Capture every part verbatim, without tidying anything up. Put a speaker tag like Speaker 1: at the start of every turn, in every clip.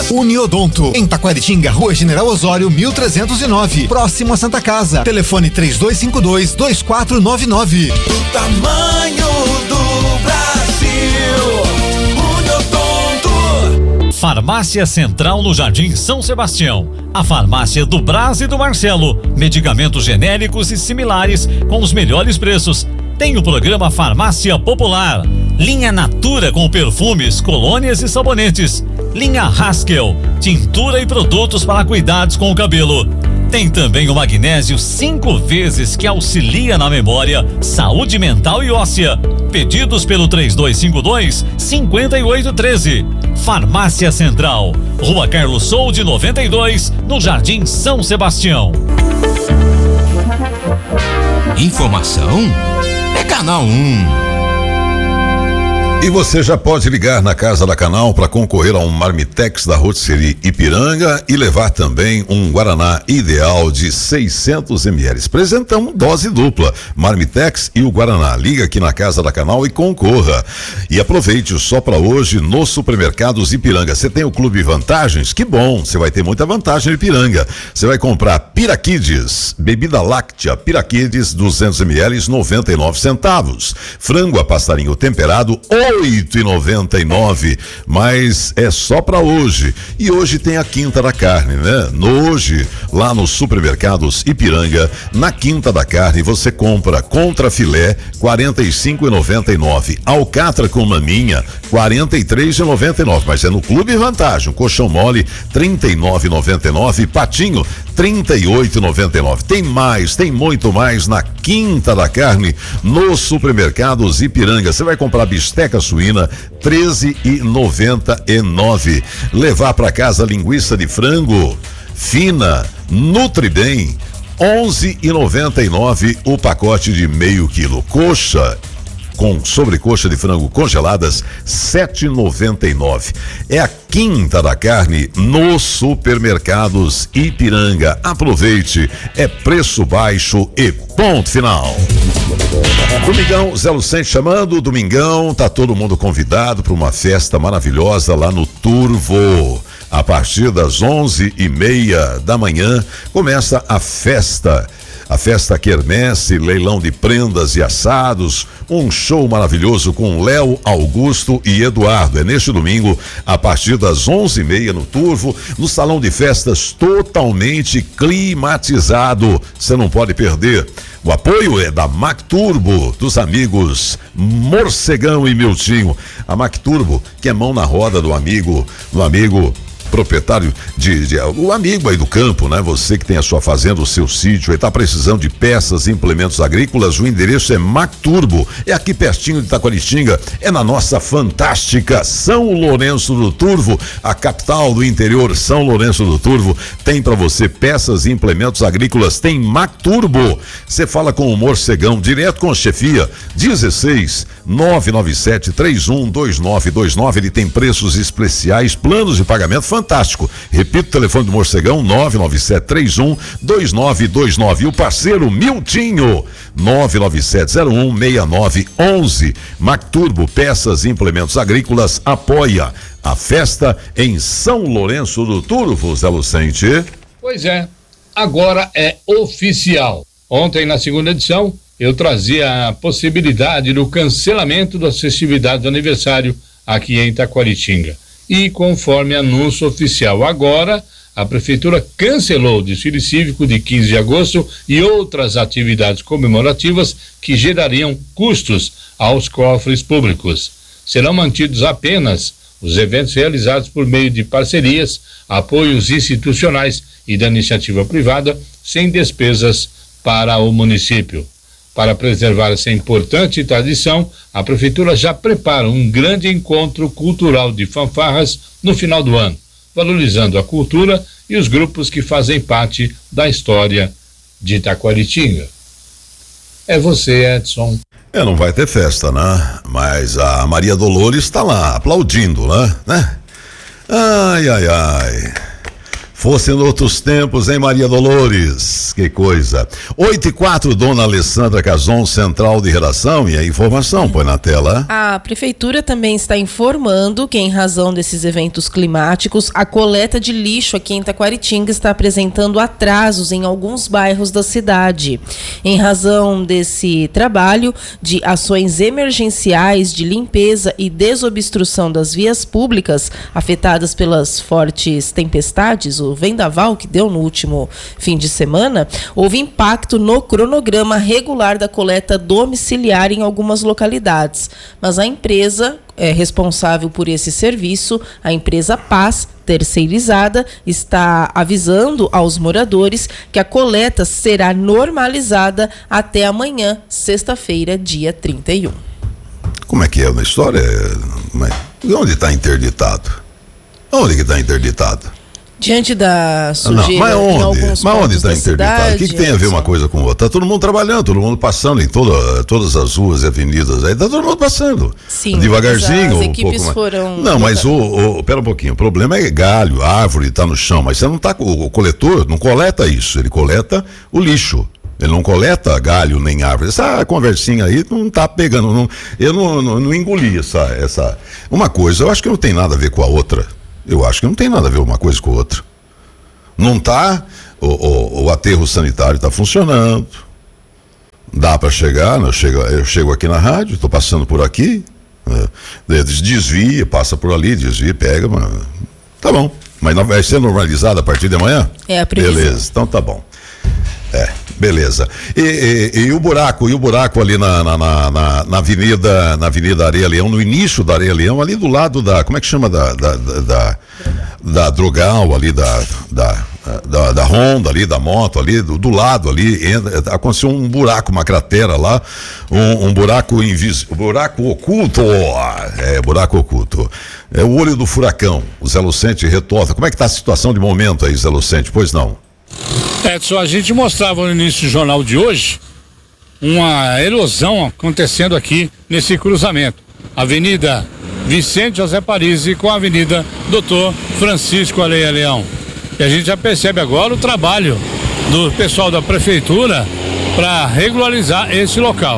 Speaker 1: Uniodonto, em Taquaritinga, Rua General Osório, mil trezentos e nove, próximo a Santa Casa. Telefone três dois cinco dois, dois quatro nove nove.
Speaker 2: O tamanho do Brasil, Uniodonto.
Speaker 3: Farmácia Central no Jardim São Sebastião. A farmácia do Brás e do Marcelo. Medicamentos genéricos e similares com os melhores preços. Tem o programa Farmácia Popular. Linha Natura com perfumes, colônias e sabonetes. Linha Haskell, tintura e produtos para cuidados com o cabelo. Tem também o magnésio cinco vezes que auxilia na memória, saúde mental e óssea. Pedidos pelo três dois cinco dois, cinco oito um três. Farmácia Central, Rua Carlos Soude noventa e dois, no Jardim São Sebastião.
Speaker 4: Informação é Canal um.
Speaker 5: E você já pode ligar na Casa da Canal para concorrer a um Marmitex da Rotisserie Ipiranga e levar também um Guaraná Ideal de seiscentos mililitros. Presentão dose dupla, Marmitex e o Guaraná. Liga aqui na Casa da Canal e concorra. E aproveite o só para hoje nos supermercados Ipiranga. Você tem o Clube Vantagens? Que bom, você vai ter muita vantagem em Ipiranga. Você vai comprar Piraquides, bebida láctea Piraquides duzentos mililitros, noventa e nove centavos. Frango a passarinho temperado, oito e noventa e nove, mas é só para hoje. E hoje tem a Quinta da Carne, né? No hoje, lá nos supermercados Ipiranga, na Quinta da Carne, você compra contrafilé quarenta e cinco e noventa e nove, alcatra com maminha quarenta e três e noventa e nove, mas é no Clube Vantagem. Colchão mole trinta e nove e noventa e nove, patinho trinta e oito e noventa e nove. Tem mais, tem muito mais na Quinta da Carne, nos supermercados Ipiranga. Você vai comprar bisteca suína treze e noventa e nove. Levar para casa linguiça de frango fina Nutribem onze e noventa e nove o pacote de meio quilo. Coxa com sobrecoxa de frango congeladas sete e noventa e nove. É a Quinta da Carne nos supermercados Ipiranga. Aproveite, é preço baixo e ponto final. Domingão, Zé Lucente chamando, Domingão, tá todo mundo convidado para uma festa maravilhosa lá no Turvo. A partir das onze e meia da manhã começa a festa. A festa quermesse, leilão de prendas e assados, um show maravilhoso com Léo, Augusto e Eduardo. É neste domingo, a partir das onze e meia no Turvo, no salão de festas totalmente climatizado. Você não pode perder. O apoio é da Mac Turbo, dos amigos Morcegão e Miltinho. A Mac Turbo, que é mão na roda do amigo, do amigo proprietário de, de o amigo aí do campo, né? Você que tem a sua fazenda, o seu sítio e tá precisando de peças e implementos agrícolas, o endereço é Mac Turbo, é aqui pertinho de Taquaritinga, é na nossa fantástica São Lourenço do Turvo, a capital do interior. São Lourenço do Turvo tem para você peças e implementos agrícolas, tem Mac Turbo. Você fala com o Morcegão, direto com a chefia, dezesseis nove nove sete três um dois nove dois nove. Ele tem preços especiais, planos de pagamento fantástico. Repito o telefone do Morcegão, nove nove sete três um dois nove dois nove. E o parceiro Miltinho, nove nove sete zero um seis nove um um. Mac Turbo, peças e implementos agrícolas, apoia a festa em São Lourenço do Turvo, Zé Lucente.
Speaker 6: Pois é, agora é oficial. Ontem, na segunda edição, eu trazia a possibilidade do cancelamento das festividades do aniversário aqui em Taquaritinga. E conforme anúncio oficial, agora a prefeitura cancelou o desfile cívico de quinze de agosto e outras atividades comemorativas que gerariam custos aos cofres públicos. Serão mantidos apenas os eventos realizados por meio de parcerias, apoios institucionais e da iniciativa privada, sem despesas para o município. Para preservar essa importante tradição, a prefeitura já prepara um grande encontro cultural de fanfarras no final do ano, valorizando a cultura e os grupos que fazem parte da história de Taquaritinga. É você, Edson.
Speaker 5: É, não vai ter festa, né? Mas a Maria Dolores está lá, aplaudindo, né? né? Ai, ai, ai. Fossem outros tempos, hein, Maria Dolores? Que coisa. oito e quatro, dona Alessandra Cazon, central de redação, e a informação, põe na tela.
Speaker 7: A prefeitura também está informando que, em razão desses eventos climáticos, a coleta de lixo aqui em Taquaritinga está apresentando atrasos em alguns bairros da cidade. Em razão desse trabalho de ações emergenciais de limpeza e desobstrução das vias públicas afetadas pelas fortes tempestades, o vendaval que deu no último fim de semana, houve impacto no cronograma regular da coleta domiciliar em algumas localidades. Mas a empresa é responsável por esse serviço, a empresa Paz, terceirizada, está avisando aos moradores que a coleta será normalizada até amanhã, sexta-feira, dia trinta e um.
Speaker 5: Como é que é na história? Onde está interditado? Onde que está interditado?
Speaker 7: Diante da sujeira,
Speaker 5: não, mas onde?
Speaker 7: em alguns
Speaker 5: mas onde
Speaker 7: está
Speaker 5: interditado? O que, que tem a ver uma coisa com outra? Tá todo mundo trabalhando, todo mundo passando em toda, todas as ruas e avenidas aí, tá todo mundo passando.
Speaker 7: Sim,
Speaker 5: devagarzinho.
Speaker 7: as
Speaker 5: um
Speaker 7: equipes
Speaker 5: pouco
Speaker 7: foram...
Speaker 5: Não, mas o, o, pera um pouquinho, o problema é galho, árvore, tá no chão, mas você não tá, o, o coletor não coleta isso, ele coleta o lixo. Ele não coleta galho nem árvore. Essa conversinha aí não tá pegando, não, eu não, não, não engoli essa, essa... Uma coisa, eu acho que não tem nada a ver com a outra. Eu acho que não tem nada a ver uma coisa com a outra. Não tá, o, o, o aterro sanitário está funcionando, dá para chegar, eu chego, eu chego aqui na rádio, estou passando por aqui, né, desvia, passa por ali, desvia, pega, mas, tá bom, mas não vai ser normalizado a partir de amanhã?
Speaker 7: É a previsão.
Speaker 5: Beleza, então tá bom. É, beleza. E, e, e o buraco, e o buraco ali na, na, na, na, na avenida, na Avenida Areia Leão, no início da Areia Leão, ali do lado da, como é que chama, da, da, da, da, da Drogal, ali da, da, da, da Honda ali, da moto ali, do, do lado ali, entra, aconteceu um buraco, uma cratera lá, um, um buraco invisível, buraco oculto, é, buraco oculto. É o olho do furacão, o Zé Lucente retorna. Como é que tá a situação de momento aí, Zé Lucente? Pois não.
Speaker 6: Edson, a gente mostrava no início do jornal de hoje uma erosão acontecendo aqui nesse cruzamento. Avenida Vicente José Parisi com a Avenida Doutor Francisco Areia Leão. E a gente já percebe agora o trabalho do pessoal da prefeitura para regularizar esse local.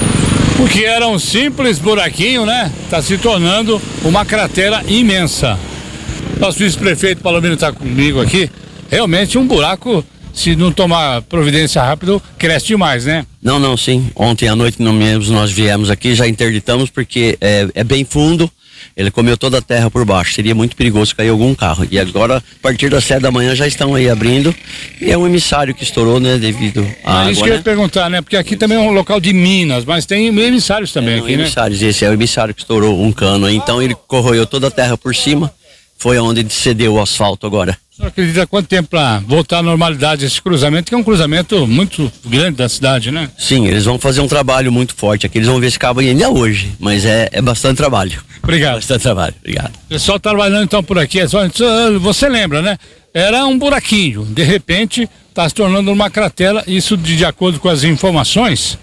Speaker 6: O que era um simples buraquinho, né? Está se tornando uma cratera imensa. Nosso vice-prefeito Palomino está comigo aqui. Realmente um buraco, se não tomar providência rápido, cresce demais, né?
Speaker 8: Não, não, sim. Ontem à noite não mesmo nós viemos aqui, já interditamos porque é, é bem fundo, ele comeu toda a terra por baixo, seria muito perigoso cair algum carro. E agora, a partir das sete da manhã já estão aí abrindo, e é um emissário que estourou, né, devido à água,
Speaker 6: É isso que eu ia
Speaker 8: né?
Speaker 6: perguntar, né? Porque aqui também é um local de minas, mas tem emissários também
Speaker 8: é,
Speaker 6: aqui,
Speaker 8: emissários,
Speaker 6: né?
Speaker 8: Esse é o emissário que estourou um cano aí, então ele corroeu toda a terra por cima, foi onde cedeu o asfalto agora.
Speaker 6: O senhor acredita quanto tempo para voltar à normalidade esse cruzamento, que é um cruzamento muito grande da cidade, né?
Speaker 8: Sim, eles vão fazer um trabalho muito forte aqui, eles vão ver se acaba ainda hoje, mas é, é bastante trabalho.
Speaker 6: Obrigado.
Speaker 8: Bastante trabalho, obrigado.
Speaker 6: Pessoal trabalhando então por aqui, é só, você lembra, né? Era um buraquinho, de repente está se tornando uma cratera, isso de, de acordo com as informações,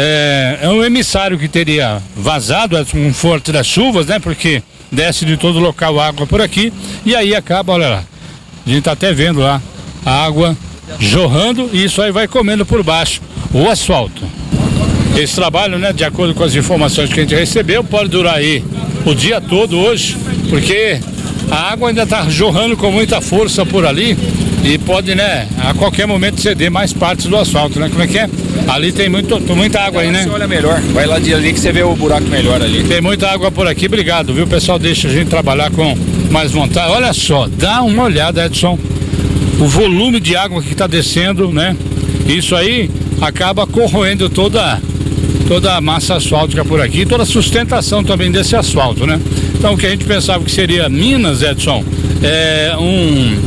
Speaker 6: é, é um emissário que teria vazado um forte das chuvas, né? Porque desce de todo local água por aqui e aí acaba, olha lá. A gente tá até vendo lá a água jorrando e isso aí vai comendo por baixo o asfalto. Esse trabalho, né, de acordo com as informações que a gente recebeu, pode durar aí o dia todo hoje, porque a água ainda tá jorrando com muita força por ali e pode, né, a qualquer momento ceder mais partes do asfalto, né? Como é que é? Ali tem muito, muita água aí, né?
Speaker 9: Você olha melhor, vai lá de ali que você vê o buraco melhor ali.
Speaker 6: Tem muita água por aqui, obrigado, viu? O pessoal deixa a gente trabalhar com mais vontade. Olha só, dá uma olhada, Edson, o volume de água que está descendo, né? Isso aí acaba corroendo toda, toda a massa asfáltica por aqui, toda a sustentação também desse asfalto, né? Então o que a gente pensava que seria Minas, Edson, é um,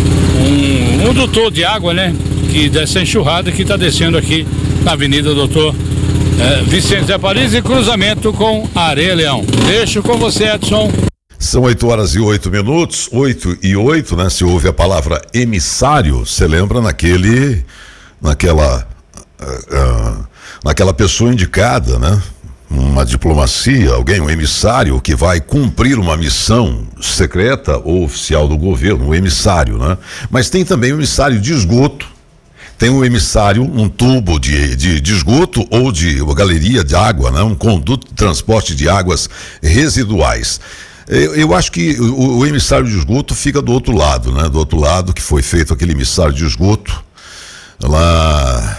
Speaker 6: um, um dutor de água, né? Que dessa enxurrada que está descendo aqui na Avenida Doutor é, Vicente Zé Paris e cruzamento com Areia Leão. Deixo com você, Edson.
Speaker 5: São oito horas e oito minutos, oito e oito, né? Se ouve a palavra emissário, você lembra naquele, naquela, uh, uh, naquela pessoa indicada, né? uma diplomacia, alguém, um emissário que vai cumprir uma missão secreta ou oficial do governo, um emissário, né? Mas tem também o emissário de esgoto, tem um emissário, um tubo de, de, de esgoto ou de uma galeria de água, né? Um conduto de transporte de águas residuais. Eu, eu acho que o, o emissário de esgoto fica do outro lado, né? Do outro lado que foi feito aquele emissário de esgoto lá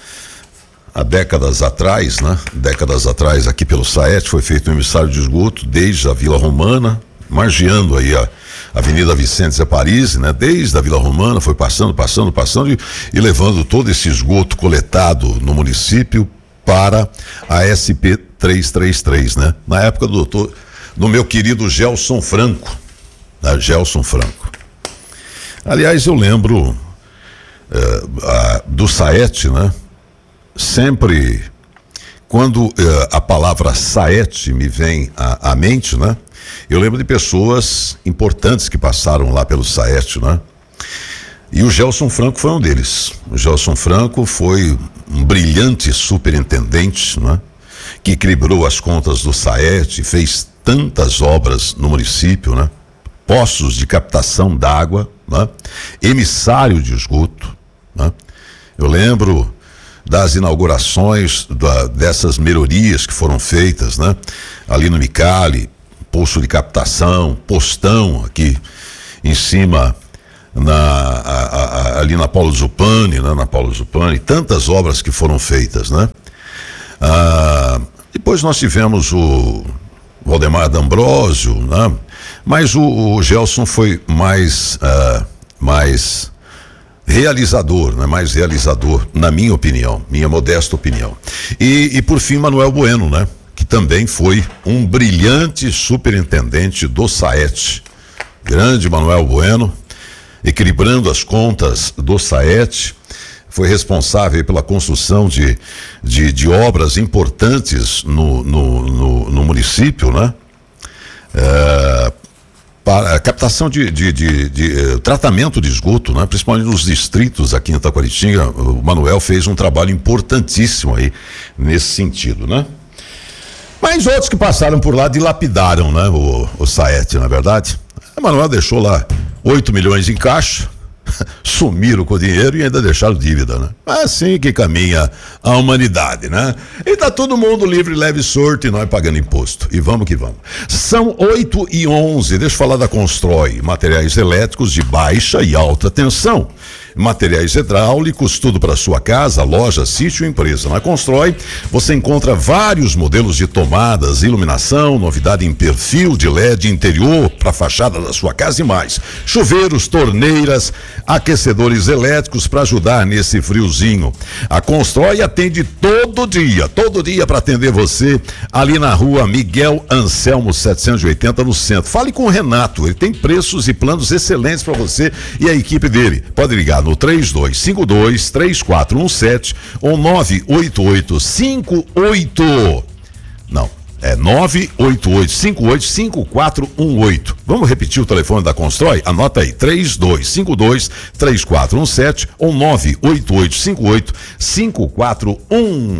Speaker 5: há décadas atrás, né? Décadas atrás aqui pelo Saete foi feito um emissário de esgoto desde a Vila Romana, margeando aí a Avenida Vicente Zé Parisi, né? Desde a Vila Romana foi passando, passando, passando e, e levando todo esse esgoto coletado no município para a S P trezentos e trinta e três, né? Na época do doutor, do meu querido Gelson Franco, né? Gelson Franco. Aliás, eu lembro eh, a, do Saete, né? Sempre quando eh, a palavra Saete me vem à, à mente, né? Eu lembro de pessoas importantes que passaram lá pelo Saete, né? E o Gelson Franco foi um deles. O Gelson Franco foi um brilhante superintendente, né? Que equilibrou as contas do Saete, fez tantas obras no município, né? Poços de captação d'água, né? Emissário de esgoto, né? Eu lembro das inaugurações da, dessas melhorias que foram feitas, né? Ali no Micali, poço de captação, postão aqui em cima, na, a, a, ali na Paulo Zupani, né? Na Paulo Zupani, tantas obras que foram feitas, né? Ah, depois nós tivemos o Valdemar D'Ambrosio, né? Mas o, o Gelson foi mais, ah, mais realizador, né? Mais realizador, na minha opinião, minha modesta opinião. E, e por fim, Manuel Bueno, né? Que também foi um brilhante superintendente do Saete. Grande Manuel Bueno, equilibrando as contas do Saete, foi responsável pela construção de, de, de obras importantes no, no, no, no município, né? É, para a captação de, de, de, de, de tratamento de esgoto, né? Principalmente nos distritos aqui em Itaquaritinga, o Manuel fez um trabalho importantíssimo aí nesse sentido, né? Mas outros que passaram por lá dilapidaram, né? O, o Saete, não é verdade? O Manuel deixou lá oito milhões em caixa, sumiram com o dinheiro e ainda deixaram dívida, né? Assim que caminha a humanidade, né? E tá todo mundo livre, leve, solto e nós pagando imposto. E vamos que vamos. São oito e onze, deixa eu falar da Constrói, materiais elétricos de baixa e alta tensão. Materiais hidráulicos, tudo para sua casa, loja, sítio, empresa. Na Constrói, você encontra vários modelos de tomadas, iluminação, novidade em perfil de L E D interior para a fachada da sua casa e mais. Chuveiros, torneiras, aquecedores elétricos para ajudar nesse friozinho. A Constrói atende todo dia, todo dia para atender você ali na rua Miguel Anselmo setecentos e oitenta no centro. Fale com o Renato, ele tem preços e planos excelentes para você e a equipe dele. Pode ligar no três dois cinco dois, três quatro um sete ou nove oito oito cinco oito. Não, é nove oito oito cinco oito cinco quatro um oito. Vamos repetir o telefone da Constrói? Anota aí, três dois cinco dois, três quatro um sete ou nove oito oito cinco oito cinco quatro um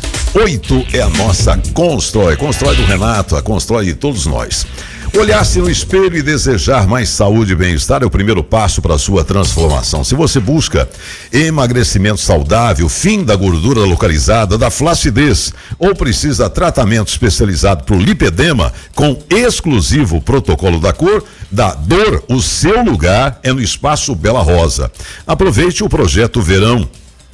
Speaker 5: oito é a nossa Constrói. Constrói do Renato, a Constrói de todos nós. Olhar-se no espelho e desejar mais saúde e bem-estar é o primeiro passo para a sua transformação. Se você busca emagrecimento saudável, fim da gordura localizada, da flacidez ou precisa de tratamento especializado para o lipedema com exclusivo protocolo da cor, da dor, o seu lugar é no Espaço Bela Rosa. Aproveite o projeto Verão.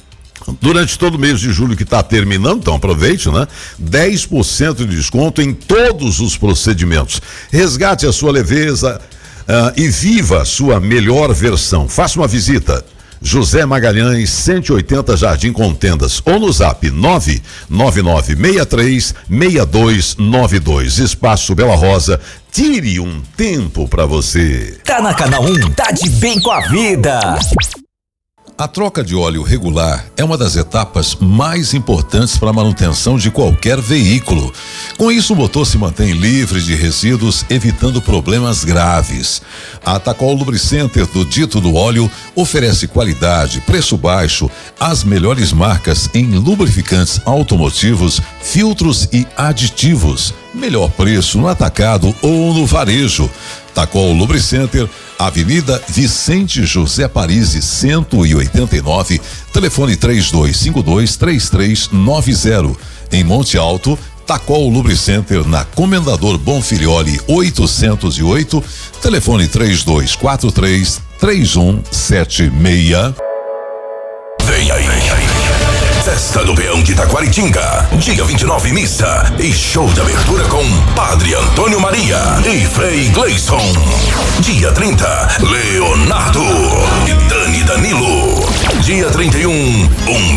Speaker 5: Durante todo o mês de julho que está terminando, então aproveite, né? dez por cento de desconto em todos os procedimentos. Resgate a sua leveza uh, e viva a sua melhor versão. Faça uma visita. José Magalhães, cento e oitenta Jardim Contendas, ou no zap nove nove nove seis três seis dois nove dois. Espaço Bela Rosa, tire um tempo para você.
Speaker 2: Tá na Canal um, tá de bem com a vida.
Speaker 5: A troca de óleo regular é uma das etapas mais importantes para a manutenção de qualquer veículo. Com isso, o motor se mantém livre de resíduos, evitando problemas graves. A Atacol Lubricenter do Dito do Óleo oferece qualidade, preço baixo, As melhores marcas em lubrificantes automotivos, filtros e aditivos. Melhor preço no atacado ou no varejo. Tacol Lubricenter, Avenida Vicente José Parisi, cento e oitenta e nove, telefone três dois cinco dois, três três nove zero. Em Monte Alto, Tacol Lubricenter na Comendador Bonfilioli oitocentos e oito, telefone três dois quatro três, três um sete seis.
Speaker 10: Vem aí, Festa do Peão de Taquaritinga, dia vinte e nove, missa e show de abertura com Padre Antônio Maria e Frei Gleison. Dia trinta, Leonardo e Dani Danilo. Dia trinta e um, um